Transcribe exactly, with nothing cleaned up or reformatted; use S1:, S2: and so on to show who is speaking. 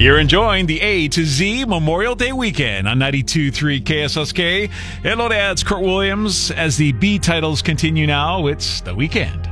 S1: You're enjoying the A to Z Memorial Day weekend on ninety-two point three K S S K. Hello, that's Kurt Williams. As the B titles continue now, it's the weekend.